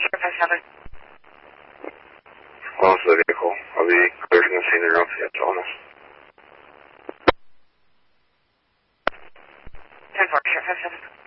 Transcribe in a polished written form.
57. Lost the vehicle. I'll be clear from the scene and off the on us. 10-4, Sheriff 57.